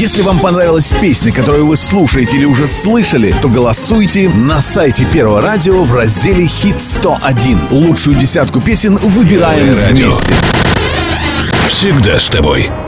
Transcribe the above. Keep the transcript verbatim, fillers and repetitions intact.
Если вам понравилась песня, которую вы слушаете или уже слышали, то голосуйте на сайте Первого радио в разделе «Хит сто один». Лучшую десятку песен выбираем вместе. Всегда с тобой.